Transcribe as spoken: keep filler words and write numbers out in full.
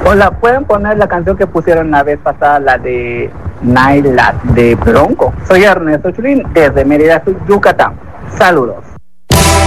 Hola, ¿pueden poner la canción que pusieron la vez pasada, la de Naila de Bronco? Soy Ernesto Chulín desde Mérida, Yucatán. Saludos.